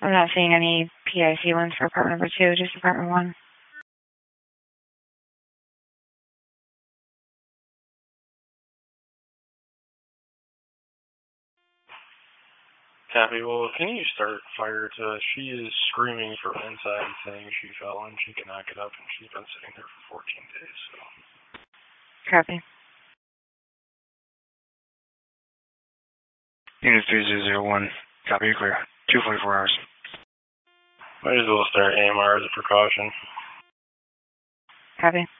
I'm not seeing any PIC ones for apartment number 2, just apartment 1. Copy. Well, can you start fire to... She is screaming from inside, saying she fell and she cannot get up, and she's been sitting there for 14 days, so... Copy. Unit 3001, copy, clear. 244 hours. Might as well start AMR as a precaution. Copy.